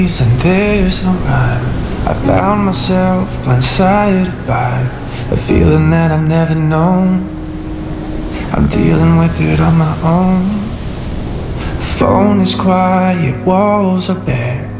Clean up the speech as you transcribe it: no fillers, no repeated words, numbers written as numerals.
And there's no rhyme. I found myself blindsided by a feeling that I've never known. I'm dealing with it on my own. Phone is quiet, walls are bare.